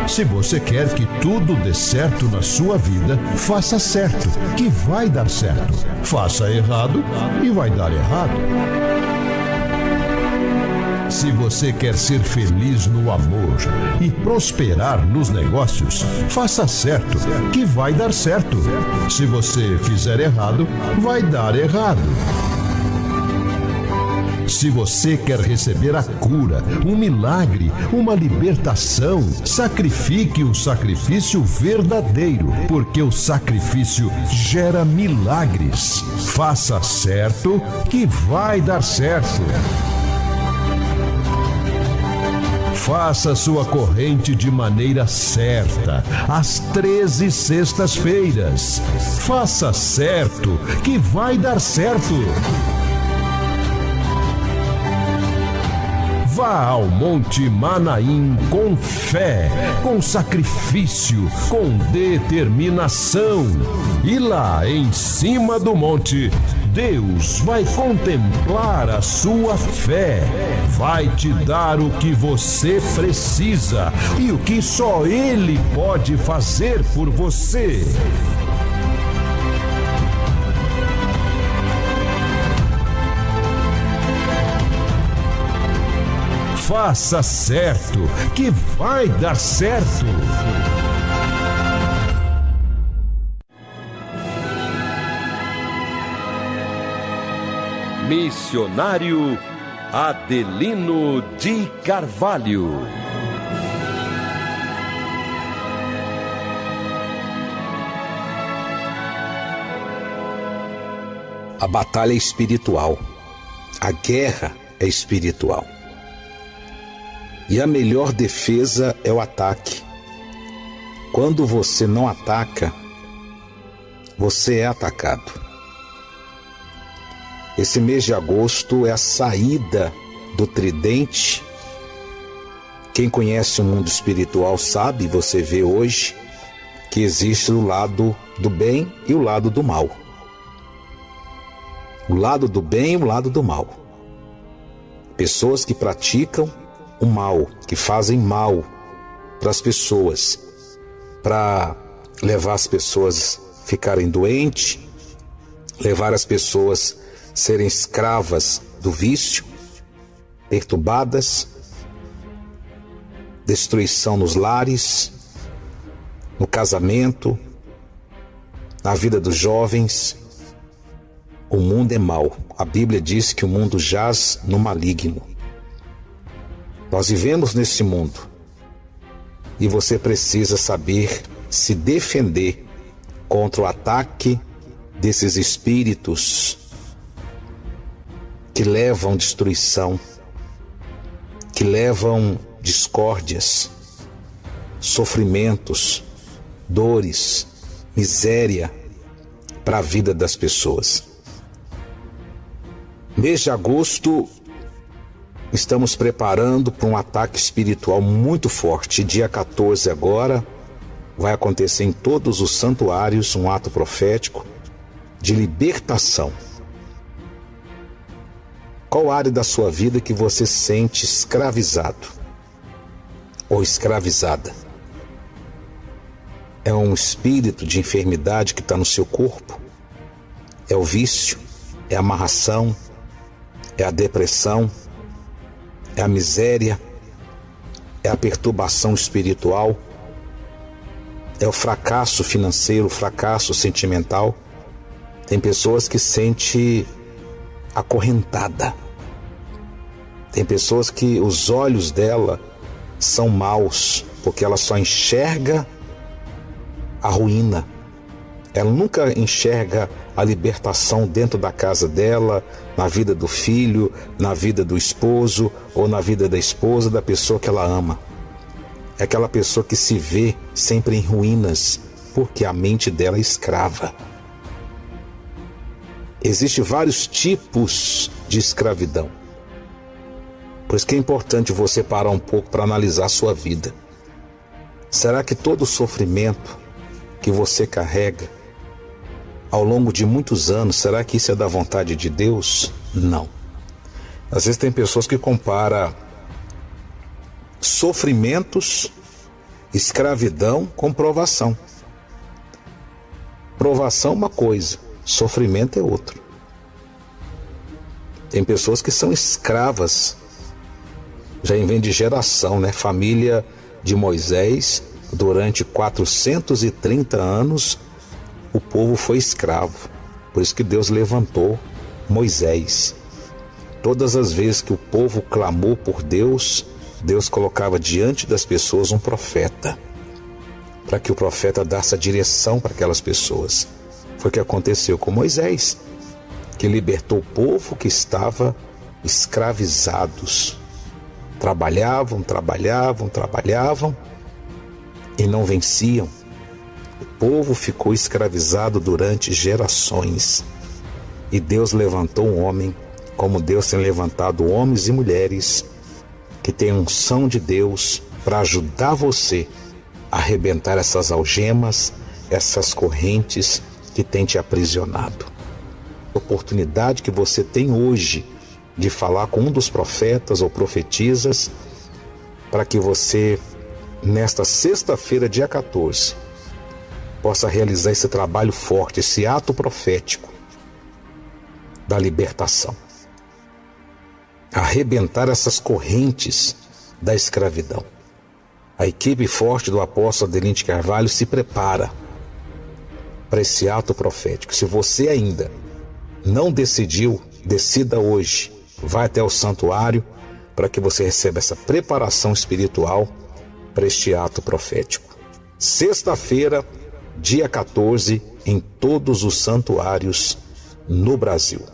Se você quer que tudo dê certo na sua vida, faça certo, que vai dar certo. Faça errado e vai dar errado. Se você quer ser feliz no amor e prosperar nos negócios, faça certo, que vai dar certo. Se você fizer errado, vai dar errado. Se você quer receber a cura, um milagre, uma libertação, sacrifique um sacrifício verdadeiro, porque o sacrifício gera milagres. Faça certo, que vai dar certo. Faça sua corrente de maneira certa, às 13 sextas-feiras. Faça certo, que vai dar certo. Vá ao Monte Manaim com fé, com sacrifício, com determinação. E lá em cima do monte, Deus vai contemplar a sua fé, vai te dar o que você precisa e o que só Ele pode fazer por você. Faça certo, que vai dar certo. Missionário Adelino de Carvalho. A batalha é espiritual. A guerra é espiritual. E a melhor defesa é o ataque. Quando você não ataca, você é atacado. Esse mês de agosto é a saída do tridente. Quem conhece o mundo espiritual sabe, você vê hoje, que existe o lado do bem e o lado do mal. O lado do bem e o lado do mal. Pessoas que praticam o mal, que fazem mal para as pessoas, para levar as pessoas a ficarem doentes, levar as pessoas a serem escravas do vício, perturbadas, destruição nos lares, no casamento, na vida dos jovens. O mundo é mau. A Bíblia diz que o mundo jaz no maligno. Nós vivemos nesse mundo e você precisa saber se defender contra o ataque desses espíritos que levam destruição, que levam discórdias, sofrimentos, dores, miséria para a vida das pessoas. Mês de agosto, estamos preparando para um ataque espiritual muito forte. Dia 14 agora, vai acontecer em todos os santuários um ato profético de libertação. Qual área da sua vida que você se sente escravizado ou escravizada? É um espírito de enfermidade que está no seu corpo? É o vício? É a amarração? É a depressão? É a miséria? É a perturbação espiritual? É o fracasso financeiro, o fracasso sentimental? Tem pessoas que sentem acorrentada. Tem pessoas que os olhos dela são maus, porque ela só enxerga a ruína. Ela nunca enxerga a libertação dentro da casa dela, na vida do filho, na vida do esposo ou na vida da esposa, da pessoa que ela ama. É aquela pessoa que se vê sempre em ruínas, porque a mente dela é escrava. Existem vários tipos de escravidão. Por isso que é importante você parar um pouco para analisar a sua vida. Será que todo o sofrimento que você carrega ao longo de muitos anos, será que isso é da vontade de Deus? Não. Às vezes tem pessoas que comparam sofrimentos Escravidão com provação. Provação é uma coisa, sofrimento é outra. Tem pessoas que são escravas, já vem de geração, né? Família de Moisés, durante 430 anos, o povo foi escravo. Por isso que Deus levantou Moisés. Todas as vezes que o povo clamou por Deus, Deus colocava diante das pessoas um profeta, para que o profeta desse a direção para aquelas pessoas. Foi o que aconteceu com Moisés, que libertou o povo que estava escravizados. Trabalhavam e não venciam. O povo ficou escravizado durante gerações. E Deus levantou um homem, como Deus tem levantado homens e mulheres que têm unção de Deus para ajudar você a arrebentar essas algemas, essas correntes que têm te aprisionado. A oportunidade que você tem hoje de falar com um dos profetas ou profetisas, para que você, nesta sexta-feira, dia 14, possa realizar esse trabalho forte, esse ato profético da libertação. Arrebentar essas correntes da escravidão. A equipe forte do apóstolo Adelino de Carvalho se prepara para esse ato profético. Se você ainda não decidiu, decida hoje. Vai até o santuário para que você receba essa preparação espiritual para este ato profético. Sexta-feira, dia 14, em todos os santuários no Brasil.